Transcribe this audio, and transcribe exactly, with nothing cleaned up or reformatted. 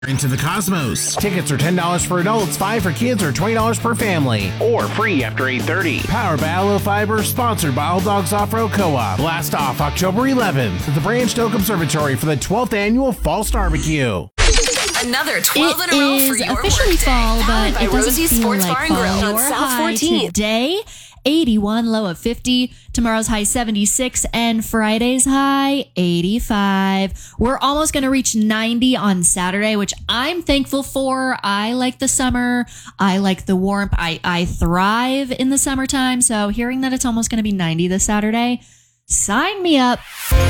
Into the Cosmos. Tickets are ten dollars for adults, five dollars for kids, or twenty dollars per family. Or free after eight thirty. Powered by Aloe Fiber, sponsored by All Dogs Off-Road Co-op. Blast off October eleventh at the Branch Oak Observatory for the twelfth Annual Fall Barbecue. Another twelve it in a row is for your officially workday. fall, but Powered by it doesn't Rosie's feel Sports like Bar and fall. Grill on Your South high fourteenth. today, eighty-one, low of fifty. Tomorrow's high seventy-six, and Friday's high eighty-five. We're almost going to reach ninety on Saturday, which I'm thankful for. I like the summer. I like the warmth. I, I thrive in the summertime. So hearing that it's almost going to be ninety this Saturday, sign me up.